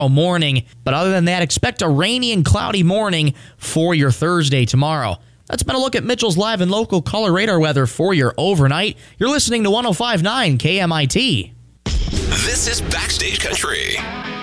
morning. But other than that, expect a rainy and cloudy morning for your Thursday tomorrow. That's been a look at Mitchell's live and local color radar weather for your overnight. You're listening to 105.9 KMIT. This is Backstage Country.